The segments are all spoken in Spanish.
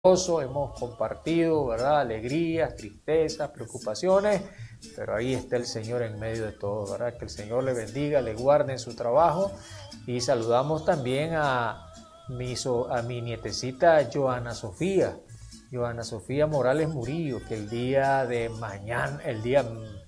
hemos compartido, ¿verdad? Alegrías, tristezas, preocupaciones, pero ahí está el Señor en medio de todo, ¿verdad? Que el Señor le bendiga, le guarde en su trabajo. Y saludamos también a mi nietecita Joana Sofía Morales Murillo, que el día de mañana, el día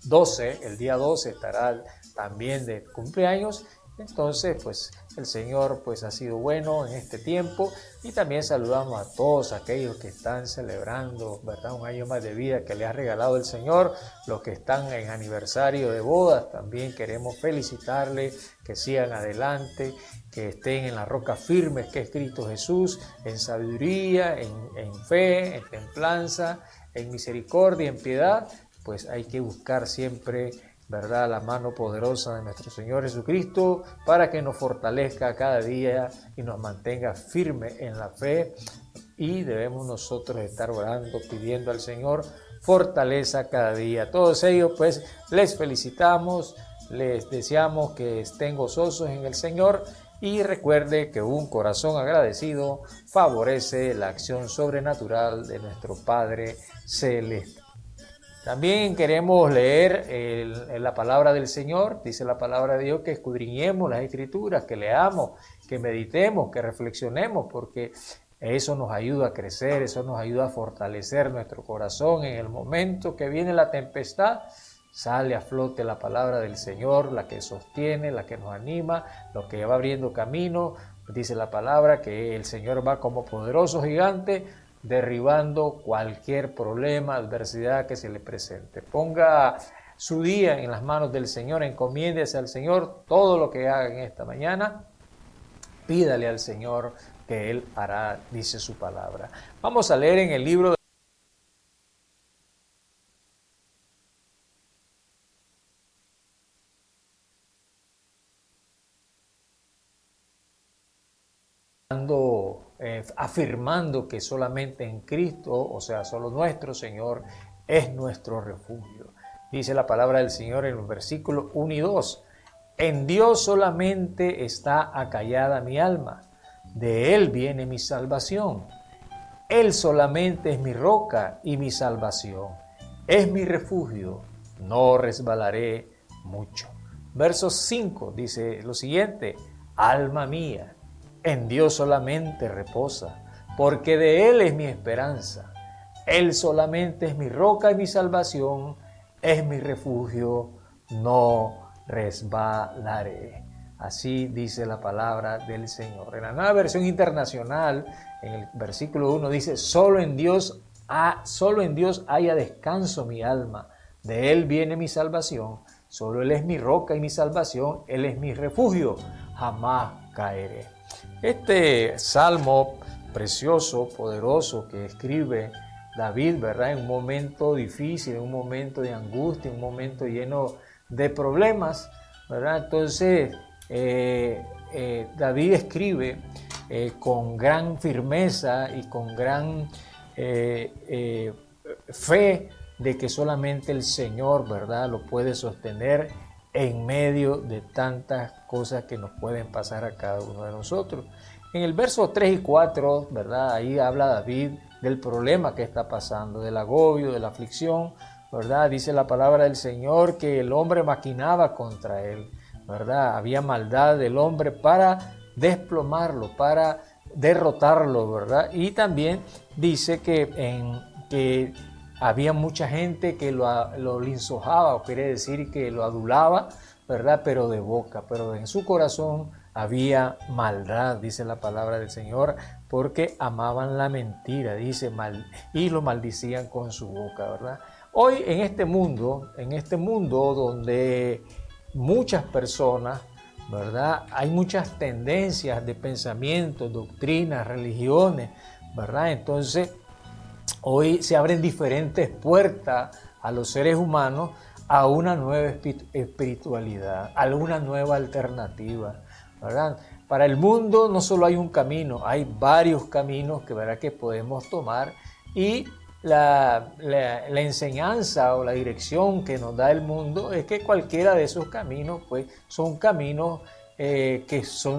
12 estará también de cumpleaños. Entonces, pues el Señor pues ha sido bueno en este tiempo, y también saludamos a todos aquellos que están celebrando, ¿verdad?, un año más de vida que le ha regalado el Señor. Los que están en aniversario de bodas, también queremos felicitarles, que sigan adelante, que estén en la roca firme que es Cristo Jesús, en sabiduría, en fe, en templanza, en misericordia, en piedad. Pues hay que buscar siempre, ¿verdad?, la mano poderosa de nuestro Señor Jesucristo para que nos fortalezca cada día y nos mantenga firme en la fe. Y debemos nosotros estar orando, pidiendo al Señor fortaleza cada día. Todos ellos pues les felicitamos, les deseamos que estén gozosos en el Señor, y recuerde que un corazón agradecido favorece la acción sobrenatural de nuestro Padre Celeste. También queremos leer la palabra del Señor. Dice la palabra de Dios que escudriñemos las Escrituras, que leamos, que meditemos, que reflexionemos, porque eso nos ayuda a crecer, eso nos ayuda a fortalecer nuestro corazón. En el momento que viene la tempestad, sale a flote la palabra del Señor, la que sostiene, la que nos anima, lo que va abriendo camino. Dice la palabra que el Señor va como poderoso gigante, derribando cualquier problema, adversidad que se le presente. Ponga su día en las manos del Señor, encomiéndese al Señor todo lo que haga en esta mañana. Pídale al Señor que Él hará, dice su palabra. Vamos a leer en el libro de afirmando que solamente en Cristo, o sea, solo nuestro Señor es nuestro refugio. Dice la palabra del Señor en los versículos 1 y 2. En Dios solamente está acallada mi alma, de Él viene mi salvación. Él solamente es mi roca y mi salvación, es mi refugio, no resbalaré mucho. Verso 5 dice lo siguiente: alma mía, en Dios solamente reposa, porque de Él es mi esperanza. Él solamente es mi roca y mi salvación, es mi refugio, no resbalaré. Así dice la palabra del Señor. En la Nueva Versión Internacional, en el versículo 1 dice: solo en Dios haya descanso mi alma, de Él viene mi salvación, solo Él es mi roca y mi salvación, Él es mi refugio, jamás caeré. Este salmo precioso, poderoso, que escribe David, ¿verdad?, en un momento difícil, en un momento de angustia, en un momento lleno de problemas, ¿verdad? Entonces, David escribe con gran firmeza y con gran fe de que solamente el Señor, ¿verdad?, lo puede sostener en medio de tantas cosas que nos pueden pasar a cada uno de nosotros. En el verso 3 y 4, ¿verdad?, ahí habla David del problema que está pasando, del agobio, de la aflicción, ¿verdad? Dice la palabra del Señor que el hombre maquinaba contra él, ¿verdad? Había maldad del hombre para desplomarlo, para derrotarlo, ¿verdad? Y también dice que había mucha gente que lo lisonjaba, o quiere decir que lo adulaba, ¿verdad?, pero de boca, pero en su corazón había maldad, dice la palabra del Señor, porque amaban la mentira, dice, y lo maldicían con su boca, ¿verdad? Hoy en este mundo donde muchas personas, ¿verdad?, hay muchas tendencias de pensamiento, doctrinas, religiones, ¿verdad? Entonces, hoy se abren diferentes puertas a los seres humanos a una nueva espiritualidad, a una nueva alternativa, ¿verdad? Para el mundo no solo hay un camino, hay varios caminos ¿verdad?, que podemos tomar, y la enseñanza o la dirección que nos da el mundo es que cualquiera de esos caminos pues son caminos que son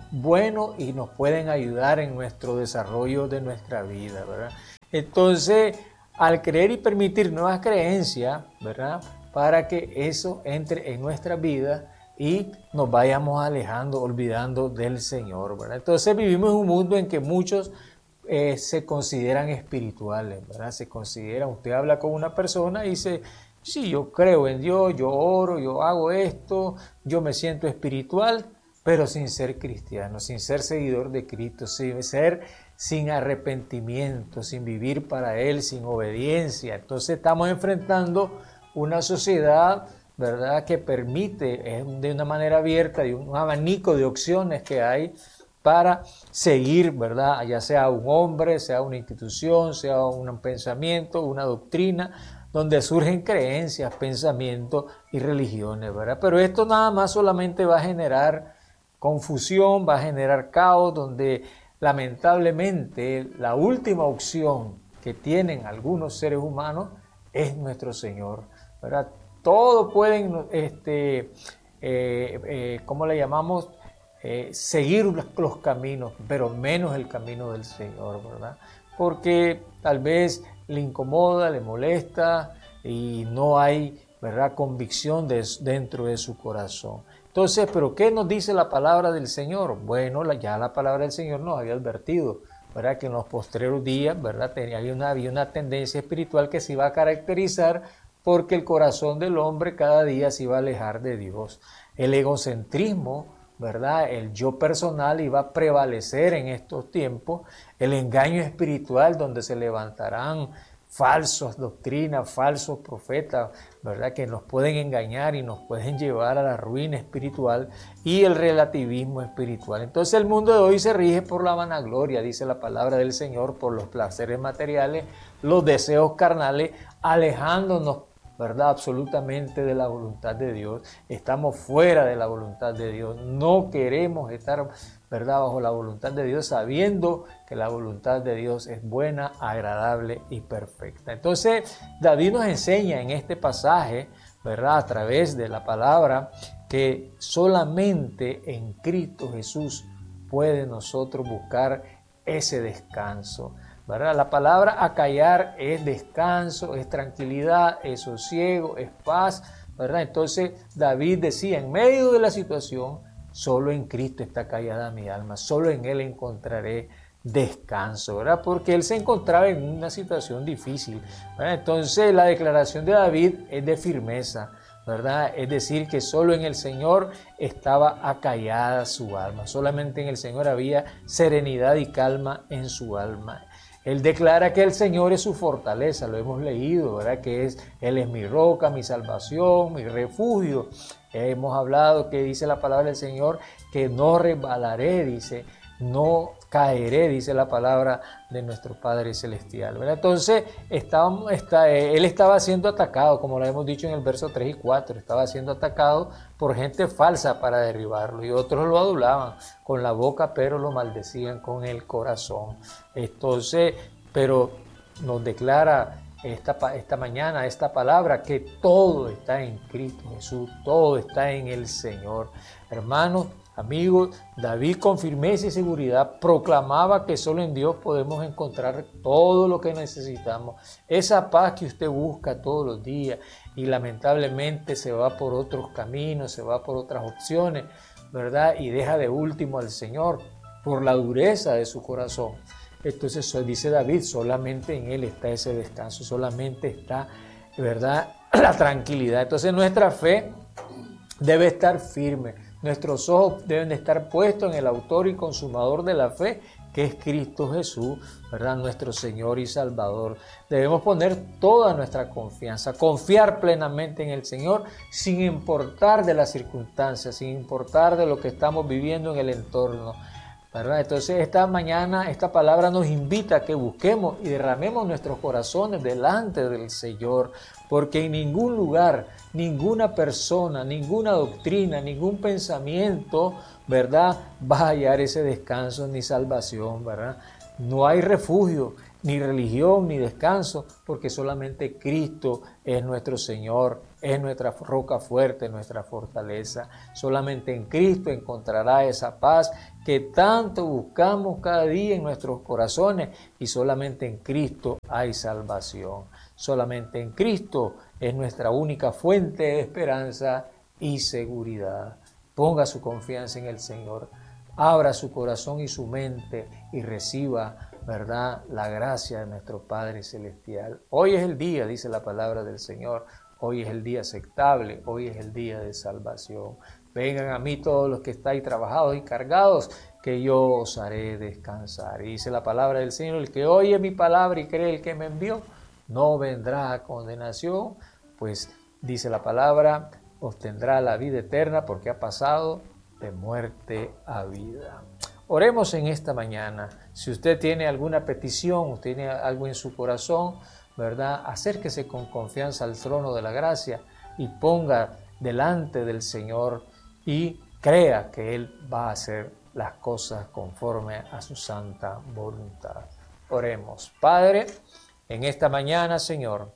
buenos y nos pueden ayudar en nuestro desarrollo de nuestra vida, ¿verdad? Entonces, al creer y permitir nuevas creencias, ¿verdad?, para que eso entre en nuestra vida y nos vayamos alejando, olvidando del Señor, ¿verdad? Entonces vivimos en un mundo en que muchos se consideran espirituales, ¿verdad? Se consideran, usted habla con una persona y dice, sí, yo creo en Dios, yo oro, yo hago esto, yo me siento espiritual, pero sin ser cristiano, sin ser seguidor de Cristo, sin arrepentimiento, sin vivir para Él, sin obediencia. Entonces estamos enfrentando una sociedad, ¿verdad?, que permite de una manera abierta y un abanico de opciones que hay para seguir, ¿verdad?, ya sea un hombre, sea una institución, sea un pensamiento, una doctrina, donde surgen creencias, pensamientos y religiones, ¿verdad? Pero esto nada más solamente va a generar confusión, va a generar caos, donde lamentablemente la última opción que tienen algunos seres humanos es nuestro Señor, ¿verdad? Todos pueden, ¿cómo le llamamos? Seguir los caminos, pero menos el camino del Señor, ¿verdad? Porque tal vez le incomoda, le molesta y no hay, ¿verdad?, convicción dentro de su corazón. Entonces, ¿pero qué nos dice la palabra del Señor? Bueno, ya la palabra del Señor nos había advertido, ¿verdad?, que en los postreros días, ¿verdad?, había una tendencia espiritual que se iba a caracterizar porque el corazón del hombre cada día se iba a alejar de Dios. El egocentrismo, ¿verdad?, el yo personal iba a prevalecer en estos tiempos, el engaño espiritual donde se levantarán falsas doctrinas, falsos profetas, ¿verdad?, que nos pueden engañar y nos pueden llevar a la ruina espiritual, y el relativismo espiritual. Entonces el mundo de hoy se rige por la vanagloria, dice la palabra del Señor, por los placeres materiales, los deseos carnales, alejándonos, ¿verdad?, absolutamente de la voluntad de Dios. Estamos fuera de la voluntad de Dios. No queremos estar, ¿verdad?, bajo la voluntad de Dios, sabiendo que la voluntad de Dios es buena, agradable y perfecta. Entonces, David nos enseña en este pasaje, ¿verdad?, a través de la palabra, que solamente en Cristo Jesús puede nosotros buscar ese descanso, ¿verdad? La palabra acallar es descanso, es tranquilidad, es sosiego, es paz, ¿verdad? Entonces David decía, en medio de la situación, solo en Cristo está callada mi alma, solo en Él encontraré descanso, ¿verdad? Porque él se encontraba en una situación difícil, ¿verdad? Entonces la declaración de David es de firmeza, ¿verdad? Es decir, que solo en el Señor estaba acallada su alma, solamente en el Señor había serenidad y calma en su alma. Él declara que el Señor es su fortaleza, lo hemos leído, ¿verdad? Que Él es mi roca, mi salvación, mi refugio. Hemos hablado que dice la palabra del Señor que no resbalaré, dice, no caeré, dice la palabra de nuestro Padre Celestial, ¿verdad? Entonces, él estaba siendo atacado, como lo hemos dicho en el verso 3 y 4, estaba siendo atacado por gente falsa para derribarlo, y otros lo adulaban con la boca, pero lo maldecían con el corazón. Entonces, pero nos declara esta mañana esta palabra, que todo está en Cristo Jesús, todo está en el Señor. Hermanos, amigos, David con firmeza y seguridad proclamaba que solo en Dios podemos encontrar todo lo que necesitamos. Esa paz que usted busca todos los días y lamentablemente se va por otros caminos, se va por otras opciones, ¿verdad? Y deja de último al Señor por la dureza de su corazón. Entonces dice David, solamente en Él está ese descanso, solamente está, ¿verdad?, la tranquilidad. Entonces nuestra fe debe estar firme. Nuestros ojos deben de estar puestos en el autor y consumador de la fe, que es Cristo Jesús, ¿verdad?, nuestro Señor y Salvador. Debemos poner toda nuestra confianza, confiar plenamente en el Señor, sin importar de las circunstancias, sin importar de lo que estamos viviendo en el entorno, ¿verdad? Entonces esta mañana esta palabra nos invita a que busquemos y derramemos nuestros corazones delante del Señor, porque en ningún lugar, ninguna persona, ninguna doctrina, ningún pensamiento, ¿verdad?, va a hallar ese descanso ni salvación, ¿verdad? No hay refugio ni religión, ni descanso, porque solamente Cristo es nuestro Señor, es nuestra roca fuerte, nuestra fortaleza. Solamente en Cristo encontrará esa paz que tanto buscamos cada día en nuestros corazones, y solamente en Cristo hay salvación. Solamente en Cristo es nuestra única fuente de esperanza y seguridad. Ponga su confianza en el Señor. Abra su corazón y su mente y reciba, ¿verdad?, la gracia de nuestro Padre Celestial. Hoy es el día, dice la palabra del Señor. Hoy es el día aceptable, hoy es el día de salvación. Vengan a mí todos los que estáis trabajados y cargados, que yo os haré descansar. Y dice la palabra del Señor: el que oye mi palabra y cree el que me envió, no vendrá a condenación, pues dice la palabra, obtendrá la vida eterna, porque ha pasado de muerte a vida. Oremos en esta mañana. Si usted tiene alguna petición, usted tiene algo en su corazón, ¿verdad?, acérquese con confianza al trono de la gracia y ponga delante del Señor y crea que Él va a hacer las cosas conforme a su santa voluntad. Oremos. Padre, en esta mañana, Señor,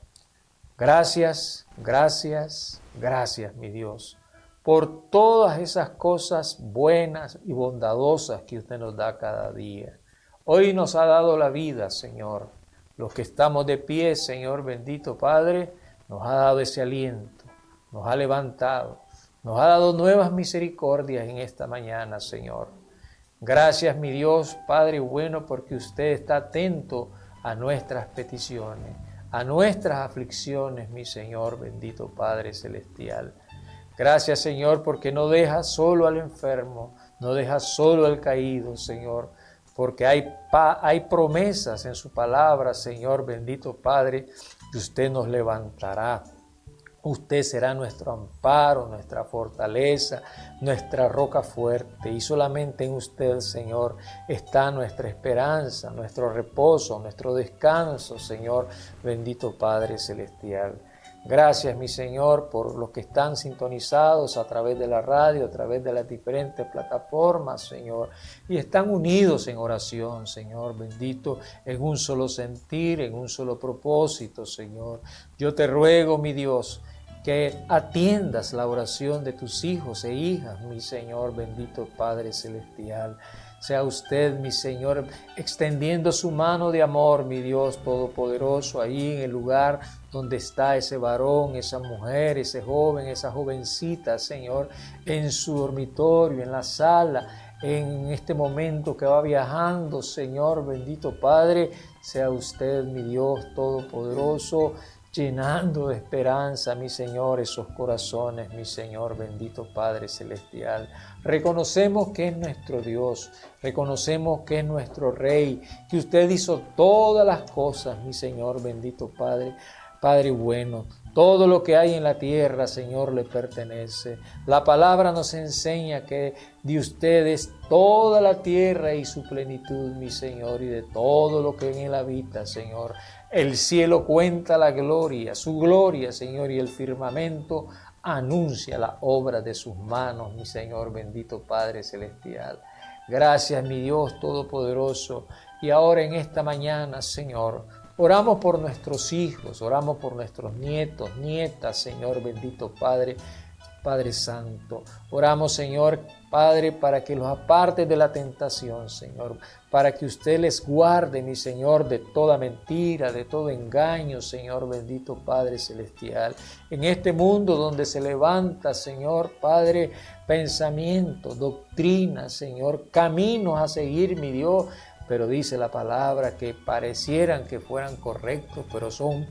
gracias, gracias, gracias, mi Dios, por todas esas cosas buenas y bondadosas que usted nos da cada día. Hoy nos ha dado la vida, Señor. Los que estamos de pie, Señor bendito Padre, nos ha dado ese aliento, nos ha levantado, nos ha dado nuevas misericordias en esta mañana, Señor. Gracias, mi Dios, Padre bueno, porque usted está atento a nuestras peticiones, a nuestras aflicciones, mi Señor bendito Padre Celestial. Gracias, Señor, porque no dejas solo al enfermo, no dejas solo al caído, Señor, porque hay promesas en su palabra, Señor bendito Padre, que usted nos levantará. Usted será nuestro amparo, nuestra fortaleza, nuestra roca fuerte, y solamente en usted, Señor, está nuestra esperanza, nuestro reposo, nuestro descanso, Señor bendito Padre Celestial. Gracias, mi Señor, por los que están sintonizados a través de la radio, a través de las diferentes plataformas, Señor, y están unidos en oración, Señor bendito, en un solo sentir, en un solo propósito, Señor. Yo te ruego, mi Dios, que atiendas la oración de tus hijos e hijas, mi Señor bendito Padre Celestial. Sea usted, mi Señor, extendiendo su mano de amor, mi Dios todopoderoso, ahí en el lugar donde está ese varón, esa mujer, ese joven, esa jovencita, Señor, en su dormitorio, en la sala, en este momento que va viajando, Señor bendito Padre. Sea usted, mi Dios todopoderoso, llenando de esperanza, mi Señor, esos corazones, mi Señor bendito Padre Celestial. Reconocemos que es nuestro Dios, reconocemos que es nuestro Rey, que usted hizo todas las cosas, mi Señor bendito Padre, Padre bueno. Todo lo que hay en la tierra, Señor, le pertenece. La palabra nos enseña que de usted es toda la tierra y su plenitud, mi Señor, y de todo lo que en él habita, Señor. El cielo cuenta la gloria, su gloria, Señor, y el firmamento anuncia la obra de sus manos, mi Señor bendito Padre Celestial. Gracias, mi Dios todopoderoso. Y ahora en esta mañana, Señor, oramos por nuestros hijos, oramos por nuestros nietos, nietas, Señor bendito Padre, Padre Santo. Oramos, Señor Padre, para que los apartes de la tentación, Señor, para que usted les guarde, mi Señor, de toda mentira, de todo engaño, Señor bendito Padre Celestial. En este mundo donde se levanta, Señor Padre, pensamiento, doctrina, Señor, caminos a seguir, mi Dios, pero dice la palabra que parecieran que fueran correctos, pero son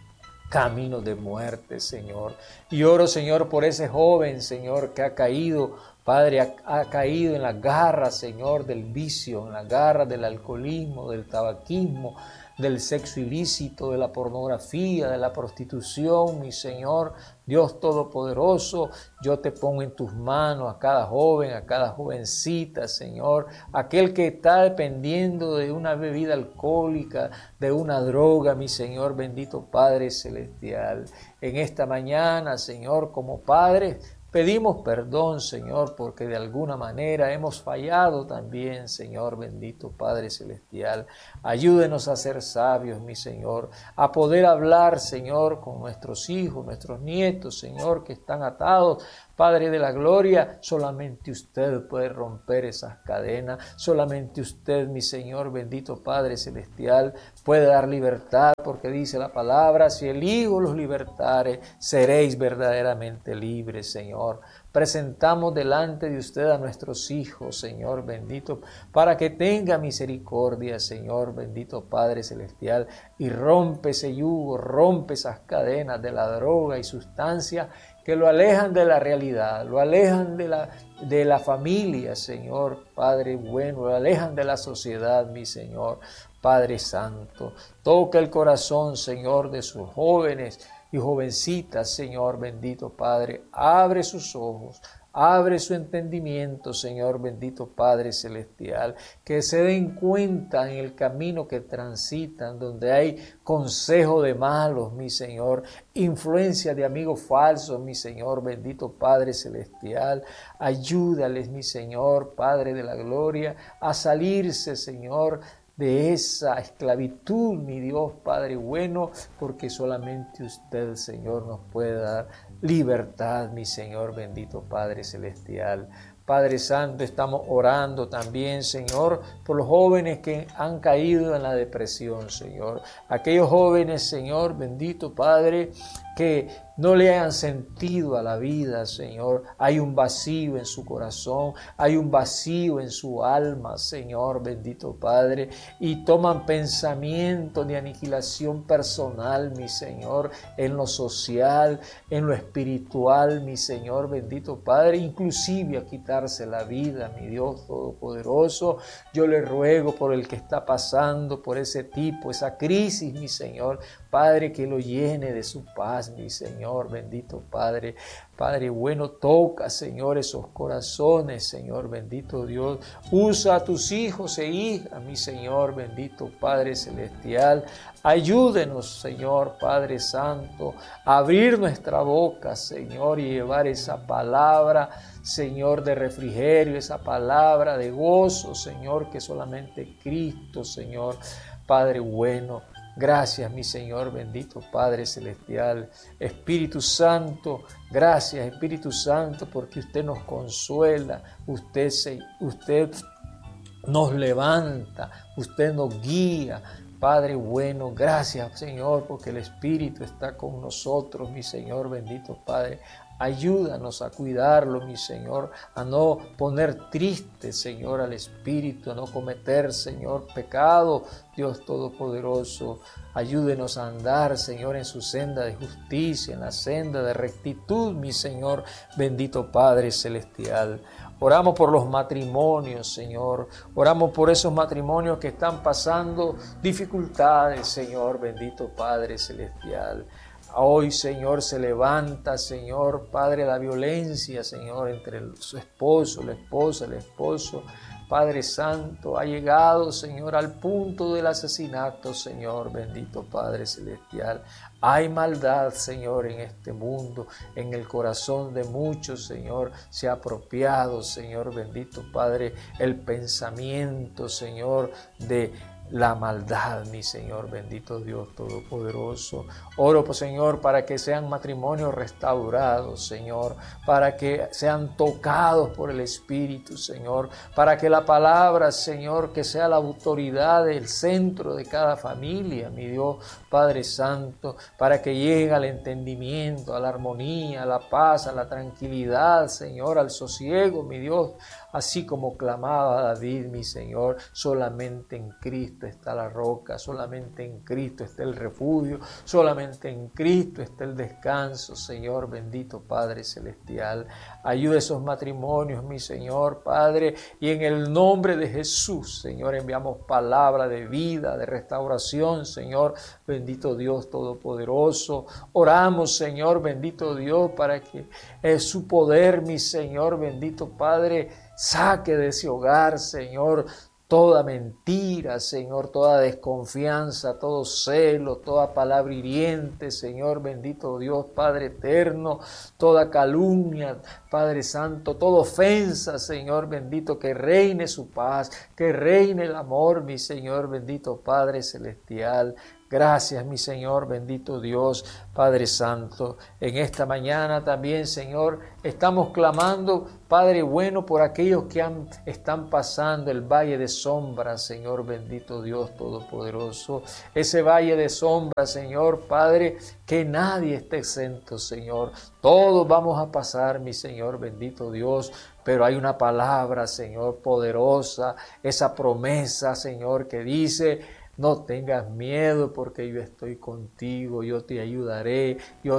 caminos de muerte, Señor. Y oro, Señor, por ese joven, Señor, que ha caído, Padre, ha caído en las garras, Señor, del vicio, en las garras del alcoholismo, del tabaquismo, del sexo ilícito, de la pornografía, de la prostitución, mi Señor, Dios Todopoderoso. Yo te pongo en tus manos a cada joven, a cada jovencita, Señor, aquel que está dependiendo de una bebida alcohólica, de una droga, mi Señor, bendito Padre Celestial. En esta mañana, Señor, como Padre, Pedimos perdón, Señor, porque de alguna manera hemos fallado también, Señor bendito Padre Celestial. Ayúdenos a ser sabios, mi Señor, a poder hablar, Señor, con nuestros hijos, nuestros nietos, Señor, que están atados. Padre de la gloria, solamente usted puede romper esas cadenas, solamente usted, mi Señor, bendito Padre Celestial, puede dar libertad, porque dice la palabra, si el Hijo los libertare, seréis verdaderamente libres, Señor. Presentamos delante de usted a nuestros hijos, Señor bendito, para que tenga misericordia, Señor bendito Padre Celestial, y rompe ese yugo, rompe esas cadenas de la droga y sustancias que lo alejan de la realidad, lo alejan de la familia, Señor Padre bueno, lo alejan de la sociedad, mi Señor Padre Santo. Toca el corazón, Señor, de sus jóvenes y jovencitas, Señor bendito Padre. Abre sus ojos, abre su entendimiento, Señor bendito Padre Celestial, que se den cuenta en el camino que transitan, donde hay consejo de malos, mi Señor, influencia de amigos falsos, mi Señor bendito Padre Celestial. Ayúdales, mi Señor, Padre de la gloria, a salirse, Señor, de esa esclavitud, mi Dios Padre bueno, porque solamente usted, Señor, nos puede dar libertad, mi Señor bendito Padre Celestial. Padre Santo, estamos orando también, Señor, por los jóvenes que han caído en la depresión, Señor. Aquellos jóvenes, Señor, bendito Padre, que no le hayan sentido a la vida, Señor. Hay un vacío en su corazón, hay un vacío en su alma, Señor, bendito Padre, y toman pensamientos de aniquilación personal, mi Señor, en lo social, en lo espiritual, mi Señor, bendito Padre, inclusive a quitarse la vida, mi Dios Todopoderoso. Yo le ruego por el que está pasando por ese tipo, esa crisis, mi Señor, Padre, que lo llene de su paz, mi Señor, bendito Padre. Padre bueno, toca, Señor, esos corazones, Señor, bendito Dios. Usa a tus hijos e hijas, mi Señor, bendito Padre Celestial. Ayúdenos, Señor, Padre Santo, a abrir nuestra boca, Señor, y llevar esa palabra, Señor, de refrigerio, esa palabra de gozo, Señor, que solamente Cristo, Señor, Padre bueno. Gracias, mi Señor, bendito Padre Celestial. Espíritu Santo, gracias, Espíritu Santo, porque usted nos consuela, usted nos levanta, usted nos guía. Padre bueno, gracias, Señor, porque el Espíritu está con nosotros, mi Señor, bendito Padre. Ayúdanos a cuidarlo, mi Señor, a no poner triste, Señor, al Espíritu, a no cometer, Señor, pecado, Dios Todopoderoso. Ayúdenos a andar, Señor, en su senda de justicia, en la senda de rectitud, mi Señor, bendito Padre Celestial. Oramos por los matrimonios, Señor. Oramos por esos matrimonios que están pasando dificultades, Señor, bendito Padre Celestial. Hoy, Señor, se levanta, Señor, Padre, la violencia, Señor, entre su esposo, la esposa, el esposo. Padre Santo, ha llegado, Señor, al punto del asesinato, Señor, bendito Padre Celestial. Hay maldad, Señor, en este mundo, en el corazón de muchos, Señor. Se ha apropiado, Señor, bendito Padre, el pensamiento, Señor, de la maldad, mi Señor, bendito Dios Todopoderoso. Oro, pues, Señor, para que sean matrimonios restaurados, Señor, para que sean tocados por el Espíritu, Señor, para que la palabra, Señor, que sea la autoridad del centro de cada familia, mi Dios, Padre Santo, para que llegue al entendimiento, a la armonía, a la paz, a la tranquilidad, Señor, al sosiego, mi Dios, así como clamaba David, mi Señor. Solamente en Cristo está la roca, solamente en Cristo está el refugio, solamente en Cristo está el descanso, Señor, bendito Padre Celestial. Ayuda a esos matrimonios, mi Señor, Padre, y en el nombre de Jesús, Señor, enviamos palabra de vida, de restauración, Señor, bendito Dios Todopoderoso. Oramos, Señor, bendito Dios, para que su poder, mi Señor, bendito Padre, saque de ese hogar, Señor, toda mentira, Señor, toda desconfianza, todo celo, toda palabra hiriente, Señor, bendito Dios, Padre eterno, toda calumnia, Padre Santo, toda ofensa, Señor bendito, que reine su paz, que reine el amor, mi Señor bendito, Padre celestial. Gracias, mi Señor, bendito Dios, Padre Santo. En esta mañana también, Señor, estamos clamando, Padre bueno, por aquellos que están pasando el valle de sombra, Señor, bendito Dios Todopoderoso. Ese valle de sombra, Señor, Padre, que nadie esté exento, Señor. Todos vamos a pasar, mi Señor, bendito Dios. Pero hay una palabra, Señor, poderosa, esa promesa, Señor, que dice: no tengas miedo porque yo estoy contigo, yo te ayudaré, no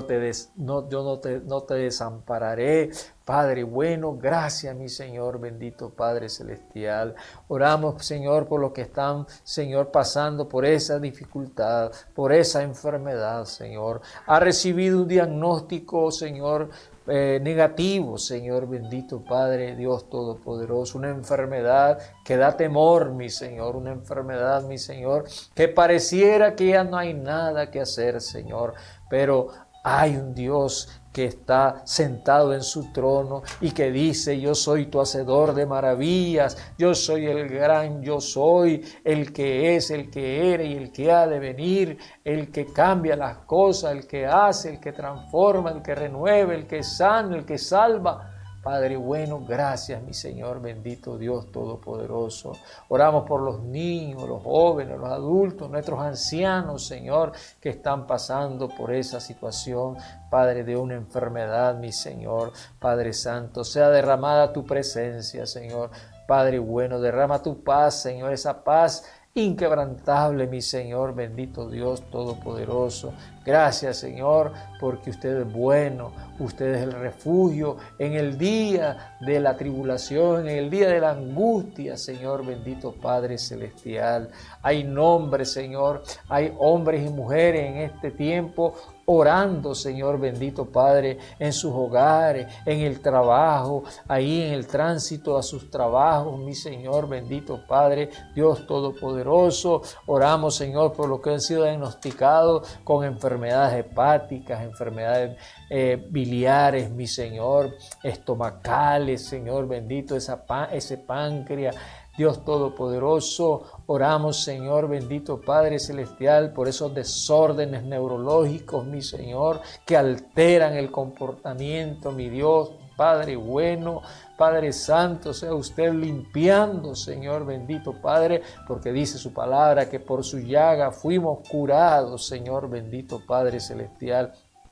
te desampararé. Padre bueno, gracias mi Señor, bendito Padre celestial. Oramos, Señor, por los que están, Señor, pasando por esa dificultad, por esa enfermedad, Señor. Ha recibido un diagnóstico, Señor, negativo, Señor bendito Padre Dios Todopoderoso, una enfermedad que da temor, mi Señor, una enfermedad, mi Señor, que pareciera que ya no hay nada que hacer, Señor, pero hay un Dios que está sentado en su trono y que dice: yo soy tu hacedor de maravillas, yo soy el gran yo soy, el que es, el que era y el que ha de venir, el que cambia las cosas, el que hace, el que transforma, el que renueva, el que sana, el que salva. Padre bueno, gracias mi Señor, bendito Dios Todopoderoso. Oramos por los niños, los jóvenes, los adultos, nuestros ancianos, Señor, que están pasando por esa situación, Padre, de una enfermedad, mi Señor. Padre Santo, sea derramada tu presencia, Señor. Padre bueno, derrama tu paz, Señor, esa paz inquebrantable, mi Señor, bendito Dios Todopoderoso. Gracias, Señor, porque usted es bueno, usted es el refugio en el día de la tribulación, en el día de la angustia, Señor, bendito Padre celestial. Hay nombres, Señor, hay hombres y mujeres en este tiempo orando, Señor, bendito Padre, en sus hogares, en el trabajo, ahí en el tránsito a sus trabajos, mi Señor, bendito Padre, Dios Todopoderoso. Oramos, Señor, por los que han sido diagnosticados con enfermedades hepáticas, enfermedades biliares, mi Señor, estomacales, Señor, bendito, ese páncreas. Dios Todopoderoso, oramos, Señor, bendito Padre Celestial, por esos desórdenes neurológicos, mi Señor, que alteran el comportamiento, mi Dios, Padre bueno, Padre Santo, sea usted limpiando, Señor, bendito Padre, porque dice su palabra que por su llaga fuimos curados, Señor, bendito Padre Celestial.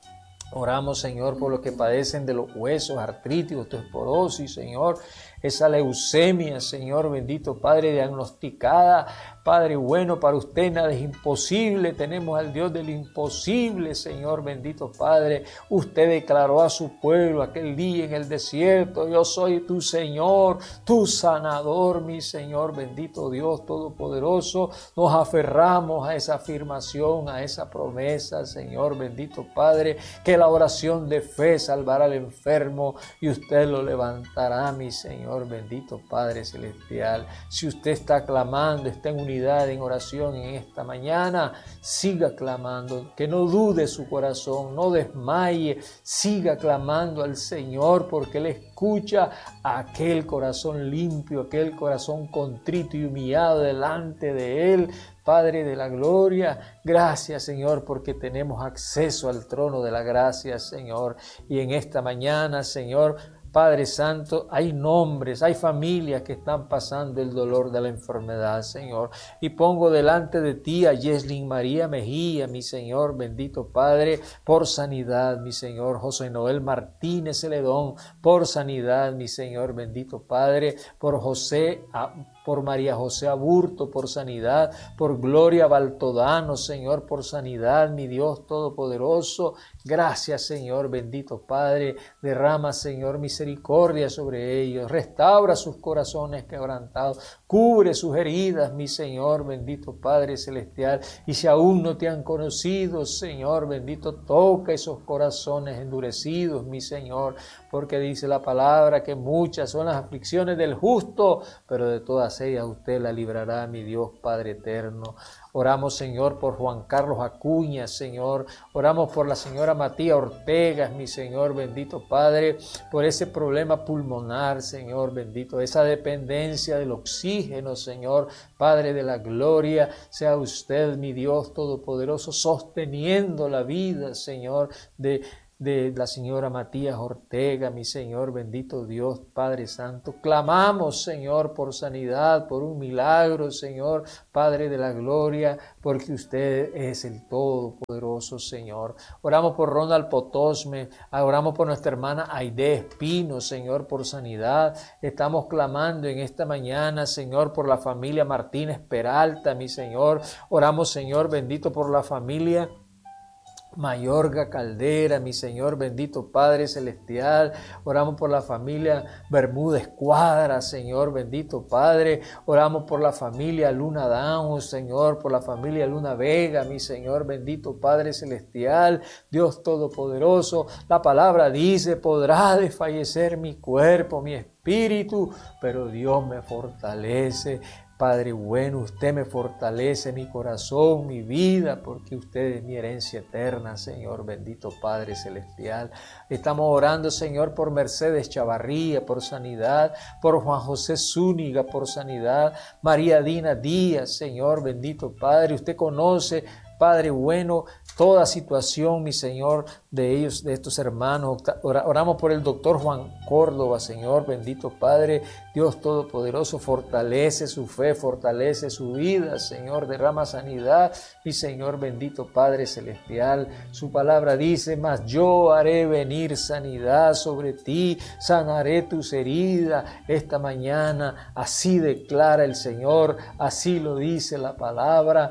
Oramos, Señor, por los que padecen de los huesos, artritis, osteoporosis, Señor, esa leucemia, Señor, bendito Padre, diagnosticada. Padre bueno, para usted nada es imposible, tenemos al Dios del imposible, Señor, bendito Padre. Usted declaró a su pueblo aquel día en el desierto: yo soy tu Señor, tu sanador, mi Señor, bendito Dios Todopoderoso. Nos aferramos a esa afirmación, a esa promesa, Señor, bendito Padre, que la oración de fe salvará al enfermo y usted lo levantará, mi Señor, bendito Padre celestial. Si usted está clamando, está en unidad, en oración en esta mañana, siga clamando, que no dude su corazón, no desmaye, siga clamando al Señor, porque Él escucha a aquel corazón limpio, aquel corazón contrito y humillado delante de Él. Padre de la gloria, gracias, Señor, porque tenemos acceso al trono de la gracia, Señor, y en esta mañana, Señor, Padre Santo, hay nombres, hay familias que están pasando el dolor de la enfermedad, Señor. Y pongo delante de ti a Yeslin María Mejía, mi Señor, bendito Padre, por sanidad, mi Señor. José Noel Martínez Celedón, por sanidad, mi Señor, bendito Padre. Por María José Aburto, por sanidad. Por Gloria Baltodano, Señor, por sanidad, mi Dios Todopoderoso. Gracias, Señor, bendito Padre. Derrama, Señor, misericordia sobre ellos. Restaura sus corazones quebrantados. Cubre sus heridas, mi Señor, bendito Padre celestial. Y si aún no te han conocido, Señor, bendito, toca esos corazones endurecidos, mi Señor. Porque dice la palabra que muchas son las aflicciones del justo, pero de todas todas ellas usted la librará, mi Dios Padre eterno. Oramos, Señor, por Juan Carlos Acuña, Señor. Oramos por la señora Matías Ortega, mi Señor, bendito Padre, por ese problema pulmonar, Señor, bendito, esa dependencia del oxígeno, Señor, Padre de la gloria. Sea usted, mi Dios Todopoderoso, sosteniendo la vida, Señor, de la señora Matías Ortega, mi Señor, bendito Dios, Padre Santo. Clamamos, Señor, por sanidad, por un milagro, Señor, Padre de la gloria, porque usted es el Todopoderoso, Señor. Oramos por Ronald Potosme, oramos por nuestra hermana Aide Espino, Señor, por sanidad. Estamos clamando en esta mañana, Señor, por la familia Martínez Peralta, mi Señor. Oramos, Señor, bendito por la familia Mayorga Caldera, mi Señor, bendito Padre Celestial. Oramos por la familia Bermúdez Cuadra, Señor, bendito Padre. Oramos por la familia Luna Downs, Señor, por la familia Luna Vega, mi Señor, bendito Padre Celestial, Dios Todopoderoso. La palabra dice, podrá desfallecer mi cuerpo, mi espíritu, pero Dios me fortalece. Padre bueno, usted me fortalece mi corazón, mi vida, porque usted es mi herencia eterna, Señor, bendito Padre Celestial. Estamos orando, Señor, por Mercedes Chavarría, por sanidad, por Juan José Zúñiga, por sanidad, María Dina Díaz, Señor, bendito Padre. Usted conoce, Padre bueno, toda situación, mi Señor, de ellos, de estos hermanos. Oramos por el doctor Juan Córdoba, Señor, bendito Padre, Dios Todopoderoso, fortalece su fe, fortalece su vida, Señor, derrama sanidad, mi Señor, bendito Padre Celestial. Su palabra dice, mas yo haré venir sanidad sobre ti, sanaré tus heridas esta mañana, así declara el Señor, así lo dice la palabra,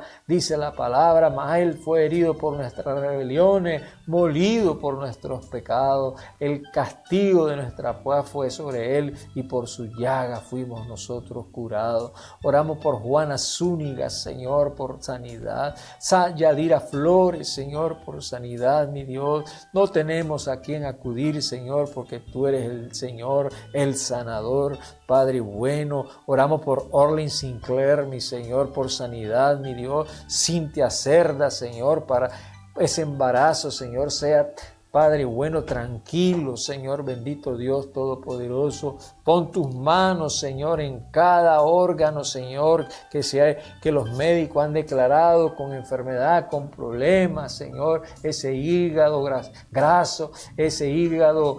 mas Él fue herido por nuestras rebeliones, molido por nuestros pecados, el castigo de nuestra paz fue sobre Él y por su llaga fuimos nosotros curados. Oramos por Juana Zúñiga, Señor, por sanidad, Yadira Flores, Señor, por sanidad, mi Dios. No tenemos a quien acudir, Señor, porque tú eres el Señor, el sanador, Padre bueno. Oramos por Orlin Sinclair, mi Señor, por sanidad, mi Dios. Cintia Cerda, Señor, para ese embarazo, Señor, sea, Padre bueno, tranquilo, Señor, bendito Dios Todopoderoso. Pon tus manos, Señor, en cada órgano, Señor, que los médicos han declarado con enfermedad, con problemas, Señor. Ese hígado graso, ese hígado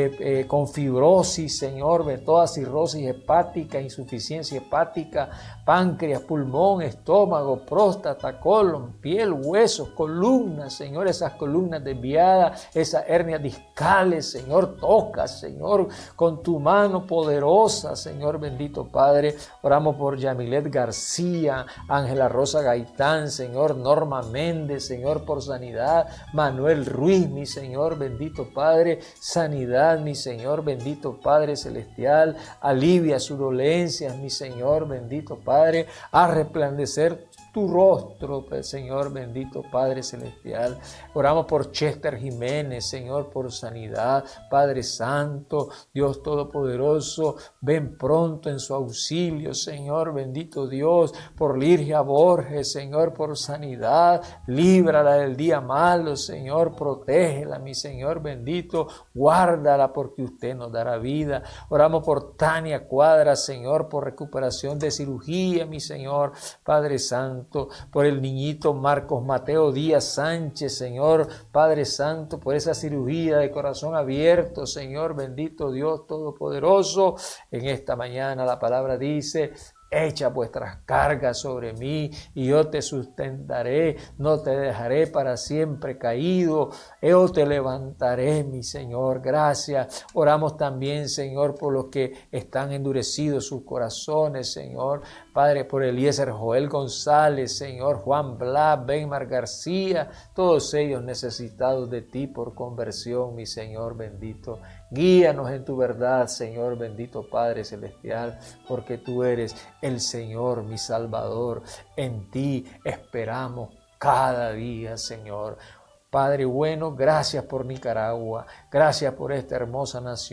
con fibrosis, Señor, de toda cirrosis hepática, insuficiencia hepática, páncreas, pulmón, estómago, próstata, colon, piel, huesos, columnas, Señor, esas columnas desviadas, esas hernias discales, Señor, toca, Señor, con tu mano poderosa, Señor, bendito Padre. Oramos por Yamilet García, Ángela Rosa Gaitán, Señor, Norma Méndez, Señor, por sanidad, Manuel Ruiz, mi Señor, bendito Padre, sanidad, mi Señor, bendito Padre Celestial, alivia sus dolencias, mi Señor, bendito Padre, a resplandecer tu rostro, Señor, bendito Padre Celestial. Oramos por Chester Jiménez, Señor, por sanidad. Padre Santo, Dios Todopoderoso, ven pronto en su auxilio, Señor, bendito Dios, por Ligia Borges, Señor, por sanidad. Líbrala del día malo, Señor, protégela, mi Señor, bendito, guárdala porque usted nos dará vida. Oramos por Tania Cuadra, Señor, por recuperación de cirugía, mi Señor, Padre Santo, por el niñito Marcos Mateo Díaz Sánchez, Señor, Padre Santo, por esa cirugía de corazón abierto, Señor, bendito Dios Todopoderoso. En esta mañana la palabra dice, echa vuestras cargas sobre mí y yo te sustentaré, no te dejaré para siempre caído, yo te levantaré, mi Señor. Gracias. Oramos también, Señor, por los que están endurecidos sus corazones, Señor. Padre, por Eliezer Joel González, Señor, Juan Blas, Benmar García, todos ellos necesitados de ti por conversión, mi Señor bendito. Guíanos en tu verdad, Señor bendito Padre Celestial, porque tú eres el Señor, mi Salvador. En ti esperamos cada día, Señor. Padre bueno, gracias por Nicaragua, gracias por esta hermosa nación,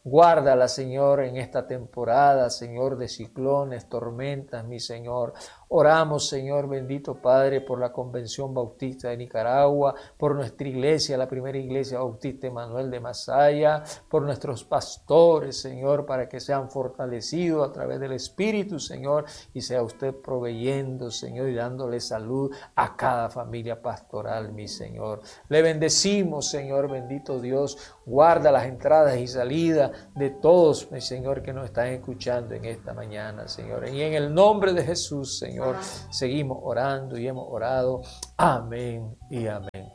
Guárdala, Señor, en esta temporada, Señor, de ciclones, tormentas, mi Señor. Oramos, Señor, bendito Padre, por la Convención Bautista de Nicaragua, por nuestra iglesia, la primera iglesia bautista Emanuel de Masaya, por nuestros pastores, Señor, para que sean fortalecidos a través del Espíritu, Señor, y sea usted proveyendo, Señor, y dándole salud a cada familia pastoral, mi Señor. Le bendecimos, Señor, bendito Dios. Guarda las entradas y salidas de todos, mi Señor, que nos están escuchando en esta mañana, Señor. Y en el nombre de Jesús, Señor, seguimos orando y hemos orado. Amén y amén.